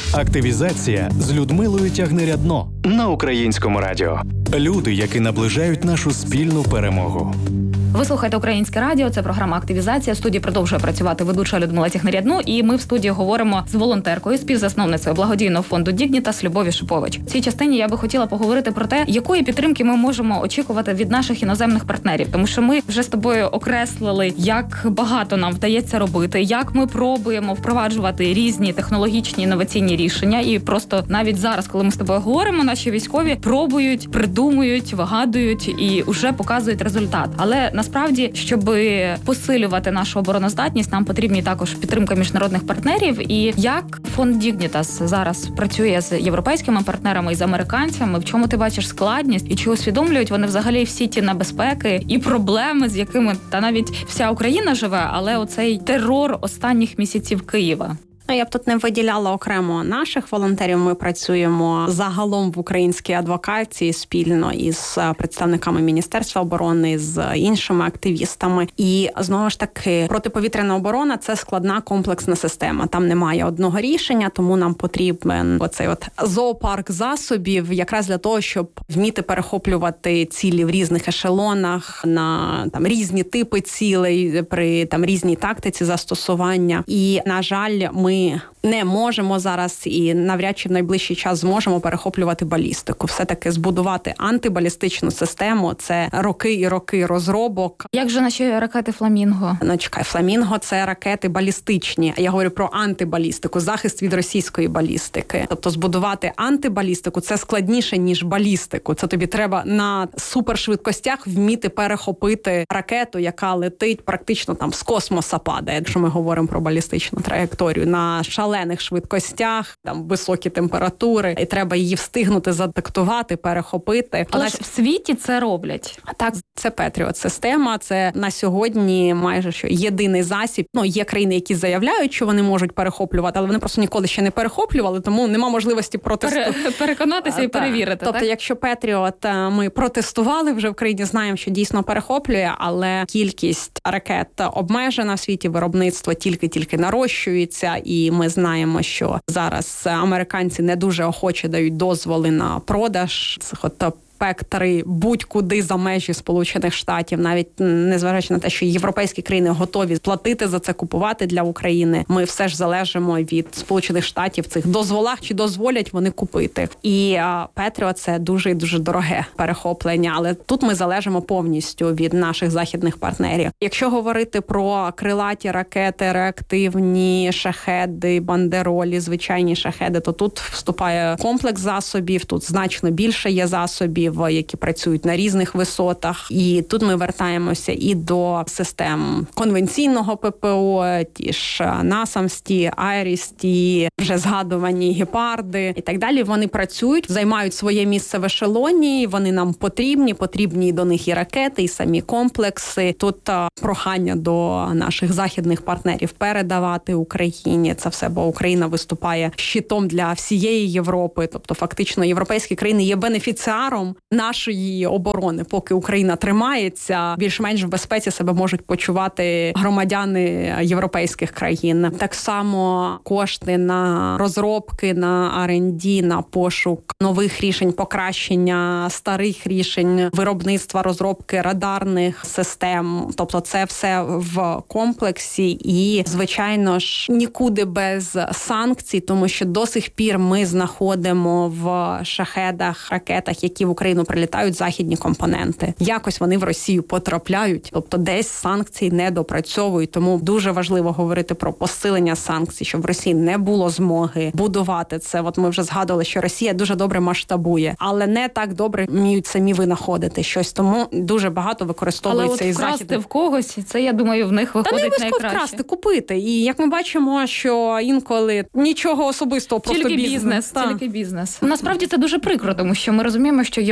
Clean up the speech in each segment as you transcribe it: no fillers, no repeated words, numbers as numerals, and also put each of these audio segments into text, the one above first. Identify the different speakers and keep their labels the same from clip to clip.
Speaker 1: Активізація з Людмилою Тягнирядно на Українському радіо. Люди, які наближають нашу спільну перемогу.
Speaker 2: Ви слухаєте Українське радіо, це програма «Активізація». В студії продовжує працювати ведуча Людмила Тягнирядно, і ми в студії говоримо з волонтеркою, співзасновницею благодійного фонду «Дігнітас» Любов'ю Шипович. В цій частині я би хотіла поговорити про те, якої підтримки ми можемо очікувати від наших іноземних партнерів. Тому що ми вже з тобою окреслили, як багато нам вдається робити, як ми пробуємо впроваджувати різні технологічні інноваційні рішення. І просто навіть зараз, коли ми з тобою говоримо, наші військові пробують, придумують, вигадують і вже показують результат. Але насправді, щоб посилювати нашу обороноздатність, нам потрібні також підтримка міжнародних партнерів. І як фонд «Дігнітас» зараз працює з європейськими партнерами і з американцями, в чому ти бачиш складність і чи усвідомлюють вони взагалі всі ті небезпеки і проблеми, з якими та навіть вся Україна живе, але оцей терор останніх місяців Києва?
Speaker 3: Я б тут не виділяла окремо наших волонтерів. Ми працюємо загалом в українській адвокації спільно із представниками Міністерства оборони, з іншими активістами. І, знову ж таки, протиповітряна оборона – це складна комплексна система. Там немає одного рішення, тому нам потрібен оцей зоопарк засобів якраз для того, щоб вміти перехоплювати цілі в різних ешелонах, на різні типи цілей, при різній тактиці застосування. І, на жаль, ми не можемо зараз і навряд чи в найближчий час зможемо перехоплювати балістику. Все-таки збудувати антибалістичну систему – це роки і роки розробок.
Speaker 2: Як же наші ракети «Фламінго»?
Speaker 3: «Фламінго» – це ракети балістичні. Я говорю про антибалістику, захист від російської балістики. Тобто збудувати антибалістику – це складніше, ніж балістику. Це тобі треба на супершвидкостях вміти перехопити ракету, яка летить практично з космоса падає, якщо ми говоримо про балістичну траєкторію, на шалених швидкостях, високі температури, і треба її встигнути задетектувати, перехопити.
Speaker 2: Але ж в світі це роблять.
Speaker 3: Так, це Петріот-система, це на сьогодні майже що єдиний засіб. Є країни, які заявляють, що вони можуть перехоплювати, але вони просто ніколи ще не перехоплювали, тому нема можливості
Speaker 2: переконатися і перевірити.
Speaker 3: Тобто, якщо Петріот ми протестували вже в країні, знаємо, що дійсно перехоплює, але кількість ракет обмежена в світі, виробництво тільки нарощується, і ми знаємо, що зараз американці не дуже охоче дають дозволи на продаж цих спектри будь-куди за межі Сполучених Штатів, навіть незважаючи на те, що європейські країни готові платити за це, купувати для України. Ми все ж залежимо від Сполучених Штатів в цих дозволах, чи дозволять вони купити. І Петріот – це дуже і дуже дороге перехоплення, але тут ми залежимо повністю від наших західних партнерів. Якщо говорити про крилаті ракети, реактивні шахеди, бандеролі, звичайні шахеди, то тут вступає комплекс засобів, тут значно більше є засобів, які працюють на різних висотах. І тут ми вертаємося і до систем конвенційного ППО, ті ж «Насамсті», «Айрісті», вже згадувані «Гепарди» і так далі. Вони працюють, займають своє місце в ешелоні, вони нам потрібні до них і ракети, і самі комплекси. Тут прохання до наших західних партнерів передавати Україні це все, бо Україна виступає щитом для всієї Європи. Тобто фактично європейські країни є бенефіціаром нашої оборони. Поки Україна тримається, більш-менш в безпеці себе можуть почувати громадяни європейських країн. Так само кошти на розробки, на R&D, на пошук нових рішень, покращення старих рішень, виробництва, розробки радарних систем. Тобто це все в комплексі і, звичайно ж, нікуди без санкцій, тому що до сих пір ми знаходимо в шахедах, ракетах, які в Україну прилітають, західні компоненти. Якось вони в Росію потрапляють, тобто десь санкції не допрацьовують. Тому дуже важливо говорити про посилення санкцій, щоб в Росії не було змоги будувати це. Ми вже згадували, що Росія дуже добре масштабує, але не так добре вміють самі винаходити щось. Тому дуже багато використовується і західних. Але
Speaker 2: вкрасти в когось, це, я думаю, в них виходить найкраще. Та не
Speaker 3: вкрасти, купити. І як ми бачимо, що інколи нічого особистого, просто
Speaker 2: тільки бізнес. Насправді це дуже прикро, тому що ми розуміємо, що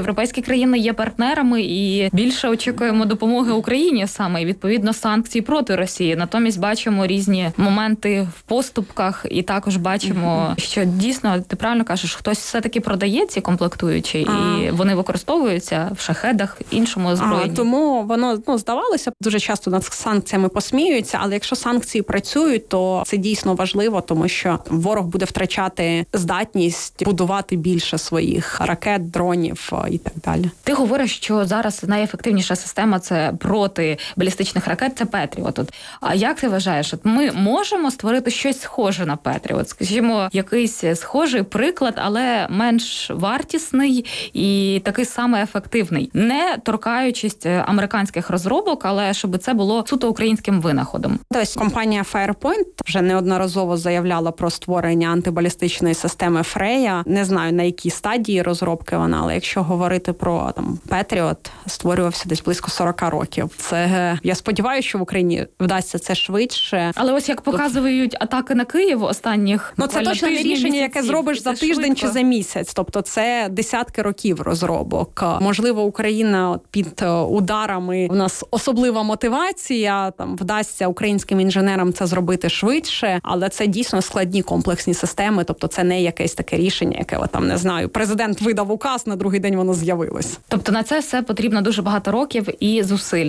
Speaker 2: європейські країни є партнерами і більше очікуємо допомоги Україні саме, і відповідно санкцій проти Росії. Натомість бачимо різні моменти в поступках, і також бачимо, що дійсно, ти правильно кажеш, хтось все-таки продає ці комплектуючі, і вони використовуються в шахедах, в іншому озброєнні.
Speaker 3: Тому воно, здавалося, дуже часто над санкціями посміюються, але якщо санкції працюють, то це дійсно важливо, тому що ворог буде втрачати здатність будувати більше своїх ракет, дронів і так далі.
Speaker 2: Ти говориш, що зараз найефективніша система це проти балістичних ракет, це Петріот. А як ти вважаєш, ми можемо створити щось схоже на Петріот? Скажімо, якийсь схожий приклад, але менш вартісний і такий саме ефективний, не торкаючись американських розробок, але щоб це було суто українським винаходом.
Speaker 3: Тобто компанія Firepoint вже неодноразово заявляла про створення антибалістичної системи Freya. Не знаю, на якій стадії розробки вона, але якщо говорити про Patriot, створювався десь близько 40 років. Це, я сподіваюся, що в Україні вдасться це швидше.
Speaker 2: Але ось як показують атаки на Київ останніх
Speaker 3: це точно не рішення, яке зробиш за тиждень чи за місяць. Тобто це десятки років розробок. Можливо, Україна під ударами, у нас особлива мотивація, вдасться українським інженерам це зробити швидше, але це дійсно складні комплексні системи, тобто це не якесь таке рішення, яке, не знаю, президент видав указ, на другий день воно з'явилось.
Speaker 2: Тобто на це все потрібно дуже багато років і зусиль.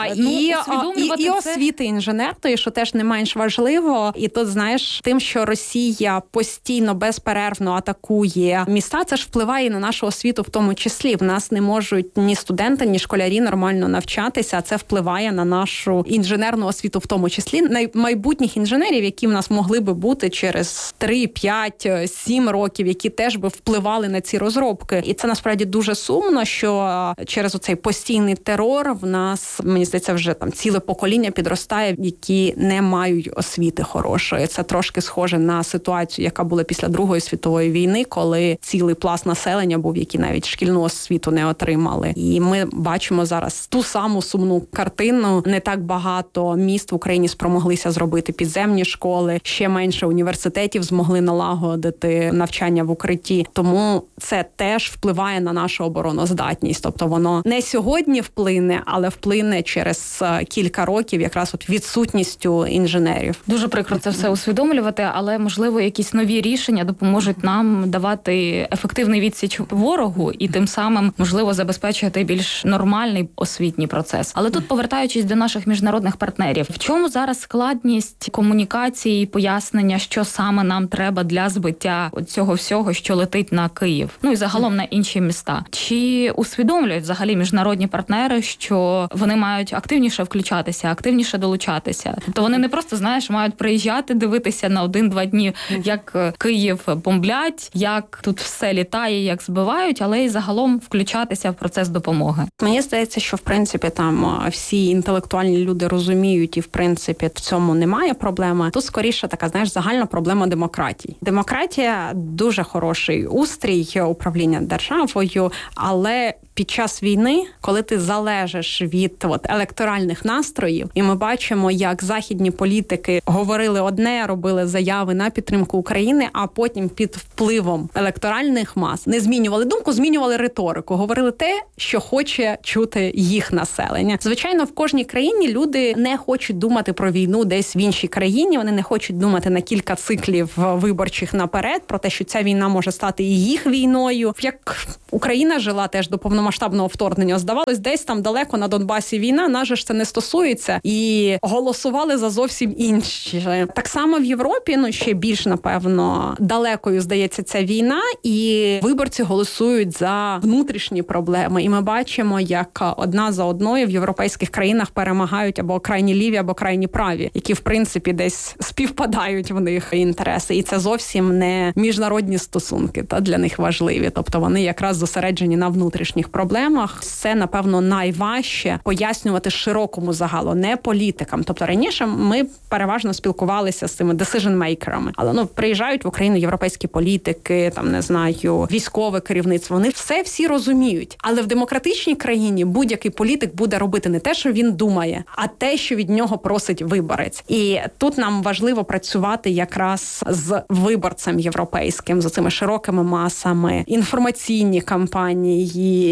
Speaker 3: І освіти інженерної, що теж не менш важливо. І тут, знаєш, тим, що Росія постійно, безперервно атакує міста, це ж впливає на нашу освіту в тому числі. В нас не можуть ні студенти, ні школярі нормально навчатися, а це впливає на нашу інженерну освіту в тому числі. Майбутніх інженерів, які в нас могли би бути через 3, 5, 7 років, які теж би впливали на ці розробки. І це насправді дуже сумно, що через оцей постійний терор в нас, мені здається, вже ціле покоління підростає, які не мають освіти хорошої. Це трошки схоже на ситуацію, яка була після Другої світової війни, коли цілий пласт населення був, які навіть шкільну освіту не отримали. І ми бачимо зараз ту саму сумну картину. Не так багато міст в Україні спромоглися зробити підземні школи, ще менше університетів змогли налагодити навчання в укритті. Тому це теж впливає на нашу обороноздатність. Тобто воно не сьогодні вплине, але вплине через кілька років якраз відсутністю інженерів.
Speaker 2: Дуже прикро це все усвідомлювати, але, можливо, якісь нові рішення допоможуть нам давати ефективний відсіч ворогу і тим самим, можливо, забезпечувати більш нормальний освітній процес. Але тут, повертаючись до наших міжнародних партнерів, в чому зараз складність комунікації і пояснення, що саме нам треба для збиття цього всього, що летить на Київ? І загалом на інші міста. Чи усвідомлюють взагалі міжнародні партнери, що вони мають активніше включатися, активніше долучатися? То вони не просто, мають приїжджати, дивитися на 1-2 дні, як Київ бомблять, як тут все літає, як збивають, але й загалом включатися в процес допомоги.
Speaker 3: Мені здається, що в принципі всі інтелектуальні люди розуміють, і в принципі в цьому немає проблеми. Тут скоріше така, загальна проблема демократії. Демократія дуже хороший устрій управління державою, але під час війни, коли ти залежиш від електоральних настроїв, і ми бачимо, як західні політики говорили одне, робили заяви на підтримку України, а потім під впливом електоральних мас не змінювали думку, змінювали риторику, говорили те, що хоче чути їх населення. Звичайно, в кожній країні люди не хочуть думати про війну десь в іншій країні, вони не хочуть думати на кілька циклів виборчих наперед, про те, що ця війна може стати і їх війною. Як Україна жила теж до повномасштабного вторгнення, здавалось, десь там далеко на Донбасі війна, нас же ж це не стосується, і голосували за зовсім інші. Так само в Європі, ще більш, напевно, далекою здається ця війна, і виборці голосують за внутрішні проблеми. І ми бачимо, як одна за одною в європейських країнах перемагають або крайні ліві, або крайні праві, які, в принципі, десь співпадають в них інтереси. І це зовсім не міжнародні стосунки, для них важливі. Тобто вони якраз зосереджені на внутрішніх проблемах. Це, напевно, найважче пояснювати широкому загалу, не політикам. Тобто раніше ми переважно спілкувалися з цими decision-мейкерами. Але приїжджають в Україну європейські політики, військове керівництво. Вони всі розуміють. Але в демократичній країні будь-який політик буде робити не те, що він думає, а те, що від нього просить виборець. І тут нам важливо працювати якраз з виборцем європейським, з цими широкими масами, інформаційні кампанії,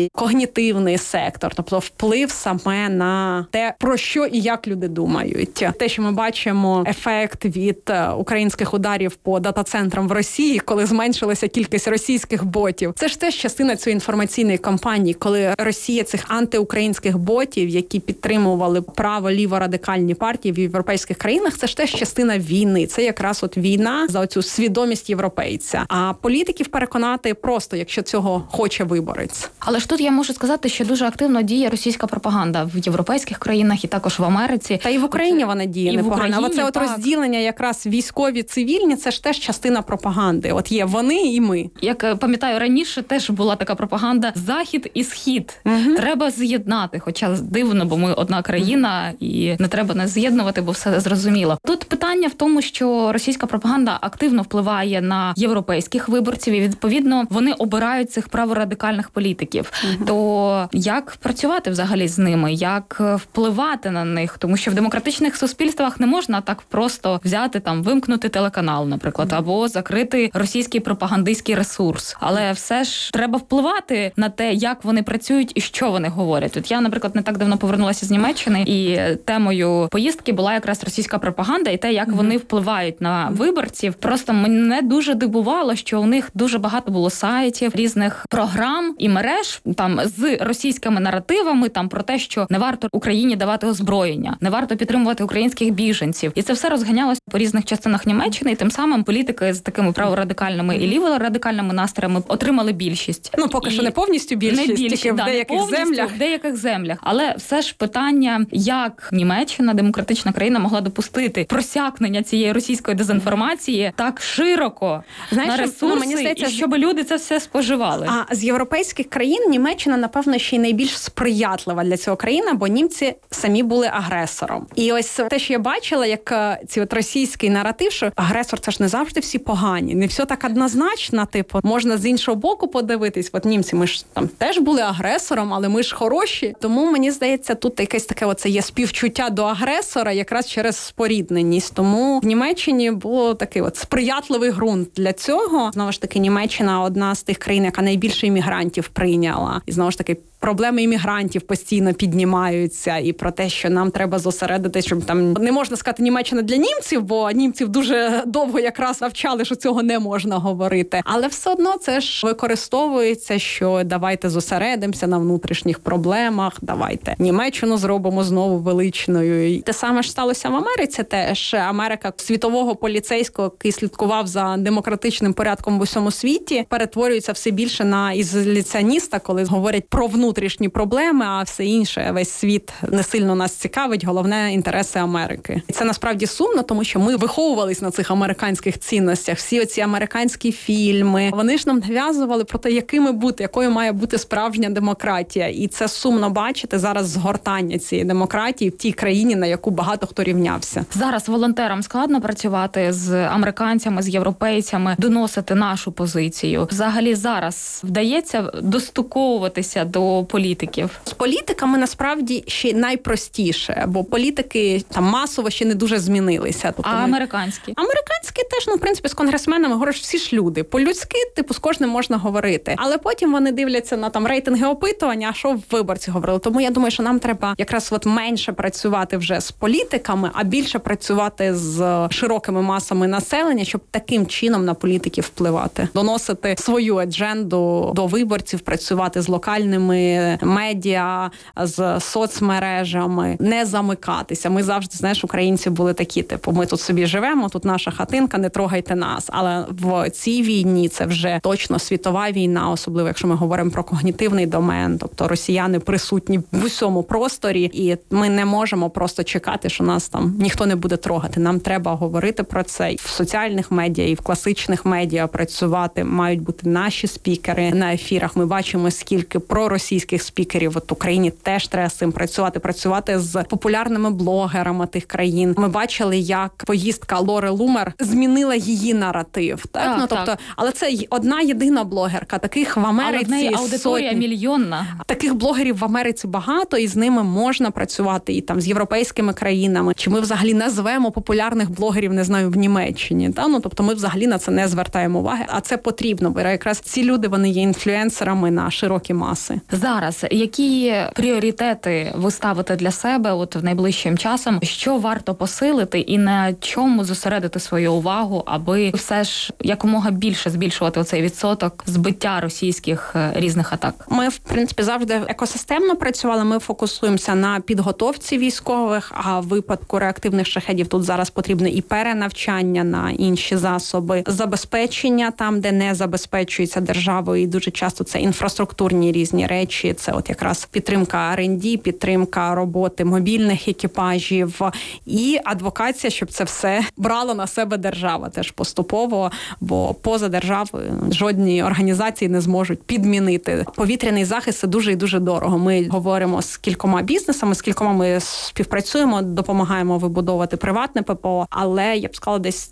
Speaker 3: цей когнітивний сектор, тобто вплив саме на те, про що і як люди думають. Те, що ми бачимо ефект від українських ударів по дата-центрам в Росії, коли зменшилася кількість російських ботів. Це ж теж частина цієї інформаційної кампанії, коли Росія цих антиукраїнських ботів, які підтримували право-ліво-радикальні партії в європейських країнах, це ж теж частина війни. Це якраз от війна за оцю свідомість європейця. А політиків переконати просто, якщо цього хоче виборець.
Speaker 2: Але ж тут я можу сказати, що дуже активно діє російська пропаганда в європейських країнах і також в Америці.
Speaker 3: Та і в Україні вона діє непогано. Оце от розділення якраз військові-цивільні, це ж теж частина пропаганди. От є вони і ми.
Speaker 2: Як пам'ятаю, раніше теж була така пропаганда «Захід і Схід». Треба з'єднати, хоча дивно, бо ми одна країна і не треба нас з'єднувати, бо все зрозуміло. Тут питання в тому, що російська пропаганда активно впливає на європейських виборців і, відповідно, вони обирають цих праворадикальних політиків. То як працювати взагалі з ними? Як впливати на них? Тому що в демократичних суспільствах не можна так просто взяти, там, вимкнути телеканал, наприклад, або закрити російський пропагандистський ресурс. Але все ж треба впливати на те, як вони працюють і що вони говорять. От я, наприклад, не так давно повернулася з Німеччини, і темою поїздки була якраз російська пропаганда і те, як вони впливають на виборців. Просто мене дуже дивувало, що у них дуже багато було сайтів, різних програм і мереж там з російськими наративами, там про те, що не варто Україні давати озброєння, не варто підтримувати українських біженців. І це все розганялося по різних частинах Німеччини, і тим самим політики з такими праворадикальними і ліворадикальними настроями отримали більшість.
Speaker 3: Ну, поки що не повністю більшість, тільки в деяких землях.
Speaker 2: В деяких землях. Але все ж питання, як Німеччина, демократична країна, могла допустити просякнення цієї російської дезінформації так широко на ресурси, мені здається, і щоб люди це все споживали.
Speaker 3: А з європейських країн Німеччина, напевно, ще й найбільш сприятлива для цього країна, бо німці самі були агресором. І ось те, що я бачила, як ці от російський наратив, що агресор – це ж не завжди всі погані, не все так однозначно, типу, можна з іншого боку подивитись. От німці, ми ж там теж були агресором, але ми ж хороші. Тому, мені здається, тут якесь таке оце є співчуття до агресора якраз через спорідненість. Тому в Німеччині було такий от сприятливий ґрунт для цього. Знову ж таки, Німеччина одна з тих країн, яка найбільше іммігрантів прийняла. І знову ж таки, проблеми іммігрантів постійно піднімаються, і про те, що нам треба зосередитися, щоб там не можна сказати Німеччина для німців, бо німців дуже довго якраз навчали, що цього не можна говорити. Але все одно це ж використовується, що давайте зосередимося на внутрішніх проблемах, давайте Німеччину зробимо знову величною. І те саме ж сталося в Америці теж. Америка світового поліцейського, який слідкував за демократичним порядком в усьому світі, перетворюється все більше на ізоляціоніста, коли говорять про внутрішні проблеми, а все інше, весь світ не сильно нас цікавить, головне – інтереси Америки. І це насправді сумно, тому що ми виховувались на цих американських цінностях. Всі оці американські фільми, вони ж нам нав'язували про те, якою має бути справжня демократія. І це сумно бачити зараз згортання цієї демократії в тій країні, на яку багато хто рівнявся.
Speaker 2: Зараз волонтерам складно працювати з американцями, з європейцями, доносити нашу позицію. Взагалі зараз вдається достуковуватися до політиків?
Speaker 3: З політиками насправді ще найпростіше, бо політики там масово ще не дуже змінилися.
Speaker 2: Тобто американські?
Speaker 3: Американські теж, в принципі, з конгресменами, говориш, всі ж люди. По-людськи, з кожним можна говорити. Але потім вони дивляться на там рейтинги опитування, а що виборці говорили. Тому я думаю, що нам треба якраз менше працювати вже з політиками, а більше працювати з широкими масами населення, щоб таким чином на політиків впливати. Доносити свою адженду до виборців, працювати з локальними медіа, з соцмережами, не замикатися. Ми завжди, українці були такі, ми тут собі живемо, тут наша хатинка, не трогайте нас. Але в цій війні це вже точно світова війна, особливо якщо ми говоримо про когнітивний домен, тобто росіяни присутні в усьому просторі, і ми не можемо просто чекати, що нас там ніхто не буде трогати. Нам треба говорити про це і в соціальних медіа, і в класичних медіа працювати. Мають бути наші спікери на ефірах. Ми бачимо, скільки проросійських спікерів в Україні теж треба з цим працювати з популярними блогерами тих країн. Ми бачили, як поїздка Лори Лумер змінила її наратив. Тобто, але це одна єдина блогерка. Таких в Америці
Speaker 2: в неї аудиторія мільйонна.
Speaker 3: Таких блогерів в Америці багато, і з ними можна працювати і там з європейськими країнами. Чи ми взагалі назвемо популярних блогерів, не знаю, в Німеччині? Тобто ми взагалі на це не звертаємо уваги, а це потрібно, бо якраз ці люди, вони є інфлюенсерами на широкі маси.
Speaker 2: зараз які пріоритети ви ставите для себе от в найближчим часом? Що варто посилити і на чому зосередити свою увагу, аби все ж якомога більше збільшувати оцей відсоток збиття російських різних атак?
Speaker 3: Ми, в принципі, завжди екосистемно працювали. Ми фокусуємося на підготовці військових, а в випадку реактивних шахедів тут зараз потрібне і перенавчання на інші засоби, забезпечення там, де не забезпечується державою, і дуже часто це інфраструктурні різні речі. Це от якраз підтримка R&D, підтримка роботи мобільних екіпажів і адвокація, щоб це все брала на себе держава теж поступово, бо поза державою жодні організації не зможуть підмінити. Повітряний захист – це дуже і дуже дорого. Ми говоримо з кількома бізнесами, з кількома ми співпрацюємо, допомагаємо вибудовувати приватне ППО, але я б сказала, десь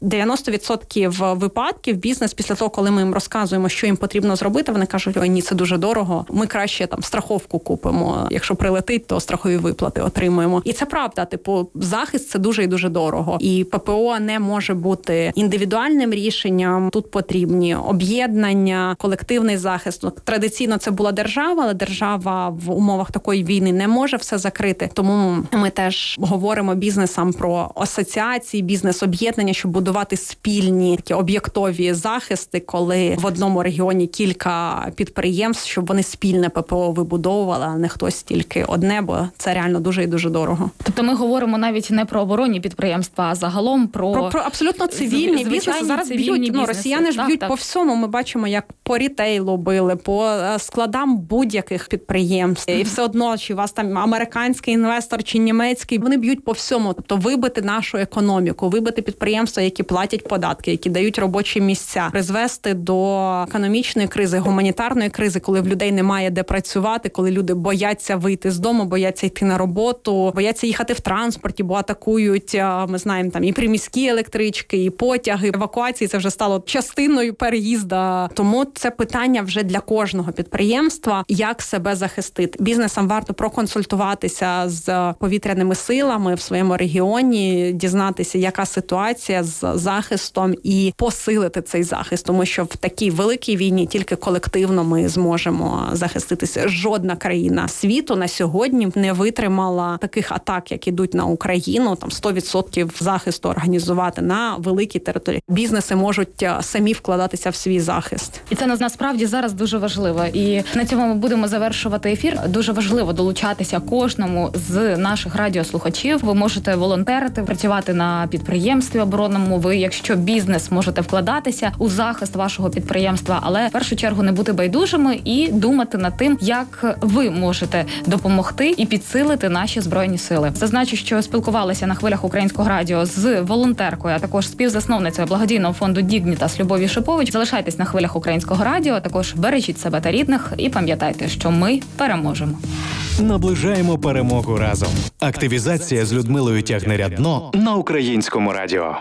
Speaker 3: 90% випадків бізнес після того, коли ми їм розказуємо, що їм потрібно зробити, вони кажуть: ой, ні, це дуже дорого, ми краще там страховку купимо, якщо прилетить, то страхові виплати отримуємо. І це правда, типу, захист – це дуже і дуже дорого. І ППО не може бути індивідуальним рішенням, тут потрібні об'єднання, колективний захист. Традиційно це була держава, але держава в умовах такої війни не може все закрити. Тому ми теж говоримо бізнесам про асоціації, бізнес-об'єднання, щоб будувати спільні такі об'єктові захисти, коли в одному регіоні кілька підприємств, щоб вони спільне ППО вибудовували, а не хтось тільки одне, бо це реально дуже і дуже дорого.
Speaker 2: Тобто ми говоримо навіть не про оборонні підприємства, а загалом про
Speaker 3: абсолютно цивільні бізнеси. Зараз б'ють, росіяни ж б'ють по всьому. Ми бачимо, як по рітейлу били, по складам будь-яких підприємств. І все одно, чи у вас там американський інвестор, чи німецький, вони б'ють по всьому. Тобто вибити нашу економіку, вибити підприємства, які платять податки, які дають робочі місця, призвести до економічної кризи, гуманітарної кризи, коли в людей немає де працювати, коли люди бояться вийти з дому, бояться йти на роботу, бояться їхати в транспорті, бо атакують, ми знаємо, там і приміські електрички, і потяги, евакуації. Це вже стало частиною переїзду. Тому це питання вже для кожного підприємства, як себе захистити. Бізнесам варто проконсультуватися з повітряними силами в своєму регіоні, дізнатися, яка ситуація з захистом, і посилити цей захист, тому що в такій великій війні тільки колективно ми зможемо захиститися. Жодна країна світу на сьогодні не витримала таких атак, як ідуть на Україну, там 100% захисту організувати на великій території. Бізнеси можуть самі вкладатися в свій захист.
Speaker 2: І це насправді зараз дуже важливо. І на цьому ми будемо завершувати ефір. Дуже важливо долучатися кожному з наших радіослухачів. Ви можете волонтерити, працювати на підприємстві оборонному. Ви, якщо бізнес, можете вкладатися у захист вашого підприємства, але в першу чергу не бути байдужими і думати над тим, як ви можете допомогти і підсилити наші Збройні сили. Зазначу, що спілкувалися на хвилях Українського радіо з волонтеркою, а також співзасновницею благодійного фонду «Дігнітас» Любов'ю Шипович. Залишайтесь на хвилях Українського радіо, також бережіть себе та рідних і пам'ятайте, що ми переможемо.
Speaker 1: Наближаємо перемогу разом. Активізація з Людмилою Тягнеря-Дно на Українському радіо.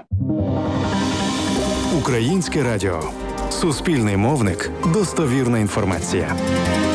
Speaker 1: Українське радіо. Суспільний мовник. Достовірна інформація.